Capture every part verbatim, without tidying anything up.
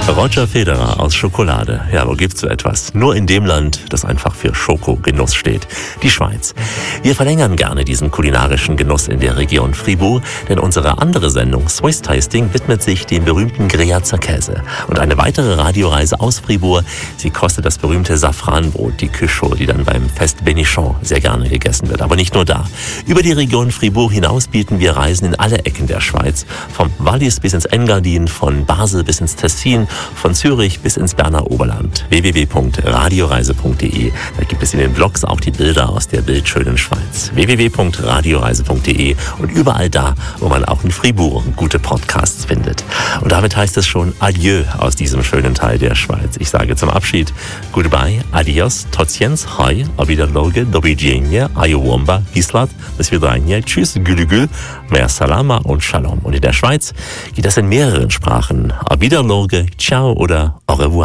Roger Federer aus Schokolade. Ja, wo gibt's so etwas? Nur in dem Land, das einfach für Schokogenuss steht. Die Schweiz. Wir verlängern gerne diesen kulinarischen Genuss in der Region Fribourg, denn unsere andere Sendung Swiss Tasting widmet sich dem berühmten Greazer Käse. Und eine weitere Radioreise aus Fribourg, sie kostet das berühmte Safranbrot, die Cuchot, die dann beim Fest Bénichon sehr gerne gegessen wird. Aber nicht nur da. Über die Region Fribourg hinaus bieten wir Reisen in alle Ecken der Schweiz. Vom Wallis bis ins Engadin, von Basel bis ins Tessin, von Zürich bis ins Berner Oberland. w w w punkt radioreise punkt d e. Da gibt es in den Blogs auch die Bilder aus der bildschönen Schweiz. w w w punkt radioreise punkt d e und überall da, wo man auch in Fribourg gute Podcasts findet. Und damit heißt es schon Adieu aus diesem schönen Teil der Schweiz. Ich sage zum Abschied Goodbye, Adios, Totsiens, Hi, Auf Wiederloge, Do widzenia, Ayowomba, Gislat, Bis Vidranja, Tschüss, Gülügül, Mer Salama und Shalom. Und in der Schweiz geht das in mehreren Sprachen. Auf Wiederloge, Ciao oder Au revoir.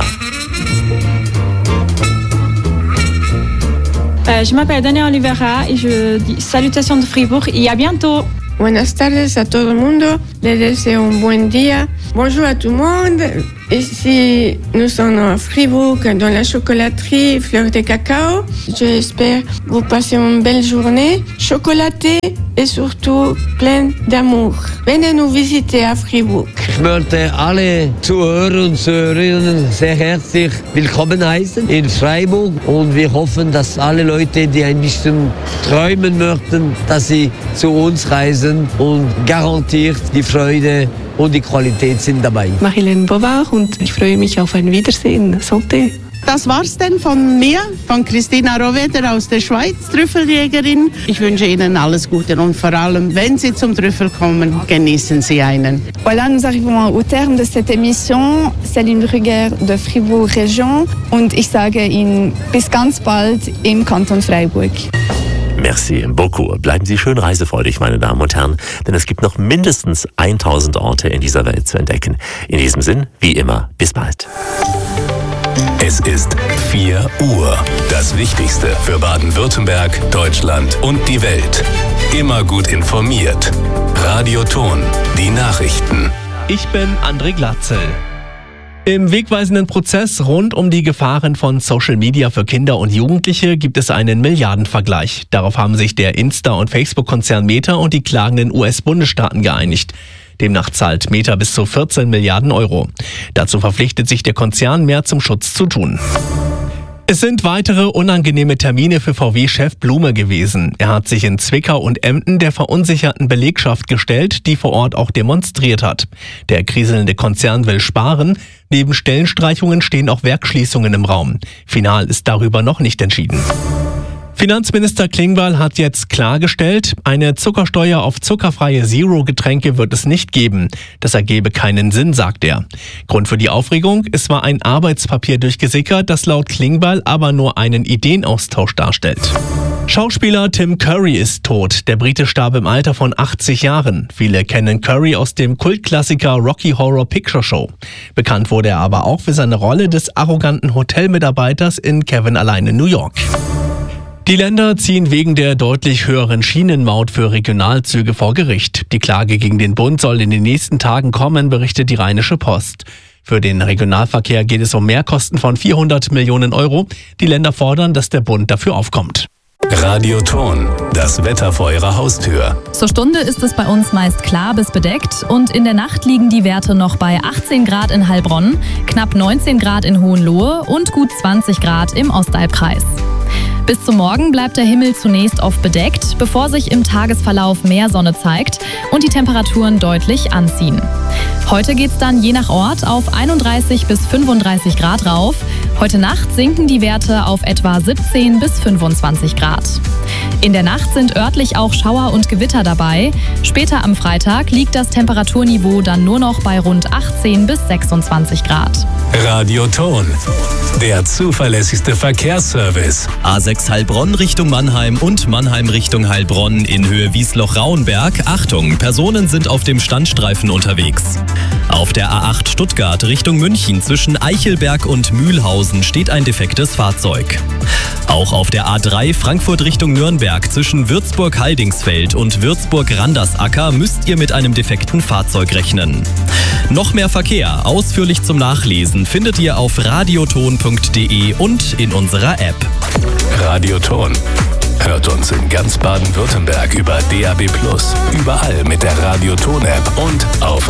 Euh, je m'appelle Daniela Oliveira et je dis salutations de Fribourg et à bientôt. Buenas tardes a todo el mundo. Les deseo un buen día. Bonjour à tout le monde. Ici, nous sommes à Fribourg, dans la chocolaterie Fleur de Cacao. J'espère vous passer une belle journée, chocolatée et surtout pleine d'amour. Venez nous visiter à Fribourg. Ich möchte alle Zuhörer und Zuhörerinnen sehr herzlich willkommen heißen in Freiburg und wir hoffen, dass alle Leute, die ein bisschen träumen möchten, dass sie zu uns reisen und garantiert die Freude und die Qualität sind dabei. Marilène Bovard und ich freue mich auf ein Wiedersehen. Santé. Das war's denn von mir, von Christina Rohweder aus der Schweiz, Trüffeljägerin. Ich wünsche Ihnen alles Gute und vor allem, wenn Sie zum Trüffel kommen, genießen Sie einen. Voilà, nous arrivons au terme de cette émission. Céline Brugger de Fribourg Région und ich sage Ihnen bis ganz bald im Kanton Freiburg. Merci beaucoup. Bleiben Sie schön reisefreudig, meine Damen und Herren, denn es gibt noch mindestens tausend Orte in dieser Welt zu entdecken. In diesem Sinn, wie immer, bis bald. Es ist vier Uhr. Das Wichtigste für Baden-Württemberg, Deutschland und die Welt. Immer gut informiert. Radio Ton, die Nachrichten. Ich bin André Glatzel. Im wegweisenden Prozess rund um die Gefahren von Social Media für Kinder und Jugendliche gibt es einen Milliardenvergleich. Darauf haben sich der Insta- und Facebook-Konzern Meta und die klagenden U S-Bundesstaaten geeinigt. Demnach zahlt Meta bis zu vierzehn Milliarden Euro. Dazu verpflichtet sich der Konzern, mehr zum Schutz zu tun. Es sind weitere unangenehme Termine für V W-Chef Blume gewesen. Er hat sich in Zwickau und Emden der verunsicherten Belegschaft gestellt, die vor Ort auch demonstriert hat. Der kriselnde Konzern will sparen. Neben Stellenstreichungen stehen auch Werksschließungen im Raum. Final ist darüber noch nicht entschieden. Finanzminister Klingbeil hat jetzt klargestellt, eine Zuckersteuer auf zuckerfreie Zero-Getränke wird es nicht geben. Das ergebe keinen Sinn, sagt er. Grund für die Aufregung, es war ein Arbeitspapier durchgesickert, das laut Klingbeil aber nur einen Ideenaustausch darstellt. Schauspieler Tim Curry ist tot. Der Brite starb im Alter von achtzig Jahren. Viele kennen Curry aus dem Kultklassiker Rocky Horror Picture Show. Bekannt wurde er aber auch für seine Rolle des arroganten Hotelmitarbeiters in Kevin allein in New York. Die Länder ziehen wegen der deutlich höheren Schienenmaut für Regionalzüge vor Gericht. Die Klage gegen den Bund soll in den nächsten Tagen kommen, berichtet die Rheinische Post. Für den Regionalverkehr geht es um Mehrkosten von vierhundert Millionen Euro. Die Länder fordern, dass der Bund dafür aufkommt. Radio Ton, das Wetter vor Ihrer Haustür. Zur Stunde ist es bei uns meist klar bis bedeckt und in der Nacht liegen die Werte noch bei achtzehn Grad in Heilbronn, knapp neunzehn Grad in Hohenlohe und gut zwanzig Grad im Ostalbkreis. Bis zum Morgen bleibt der Himmel zunächst oft bedeckt, bevor sich im Tagesverlauf mehr Sonne zeigt und die Temperaturen deutlich anziehen. Heute geht's dann je nach Ort auf einunddreißig bis fünfunddreißig Grad rauf. Heute Nacht sinken die Werte auf etwa siebzehn bis fünfundzwanzig Grad. In der Nacht sind örtlich auch Schauer und Gewitter dabei. Später am Freitag liegt das Temperaturniveau dann nur noch bei rund achtzehn bis sechsundzwanzig Grad. Radio Ton, der zuverlässigste Verkehrsservice. A sechs Heilbronn Richtung Mannheim und Mannheim Richtung Heilbronn in Höhe Wiesloch-Rauenberg. Achtung, Personen sind auf dem Standstreifen unterwegs. Auf der A acht Stuttgart Richtung München zwischen Eichelberg und Mühlhausen steht ein defektes Fahrzeug. Auch auf der A drei Frankfurt Richtung Nürnberg zwischen Würzburg-Haldingsfeld und Würzburg-Randersacker müsst ihr mit einem defekten Fahrzeug rechnen. Noch mehr Verkehr, ausführlich zum Nachlesen, findet ihr auf radioton punkt de und in unserer App. Radioton. Hört uns in ganz Baden-Württemberg über D A B plus, überall mit der Radioton-App und auf